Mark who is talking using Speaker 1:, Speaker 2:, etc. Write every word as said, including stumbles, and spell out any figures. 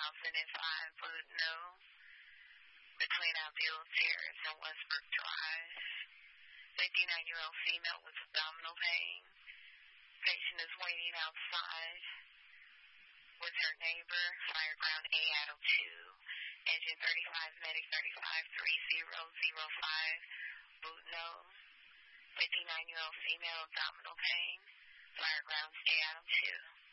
Speaker 1: thousand five Bludno, between Outfield Terrace and Westbrook Drive. fifty-nine-year-old female with abdominal pain. Patient is waiting outside with her neighbor, Fireground A Addo two, engine thirty-five, medic thirty-five, three zero zero five, Bludno. fifty-nine-year-old female, abdominal pain, Fireground A Addo two.